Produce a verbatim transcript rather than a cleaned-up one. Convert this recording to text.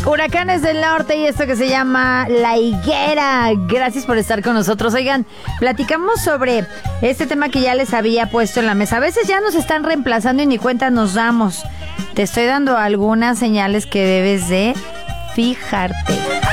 Huracanes del Norte y esto que se llama La Higuera. Gracias por estar con nosotros. Oigan, platicamos sobre este tema que ya les había puesto en la mesa. A veces ya nos están reemplazando y ni cuenta nos damos. Te estoy dando algunas señales que debes de fijarte.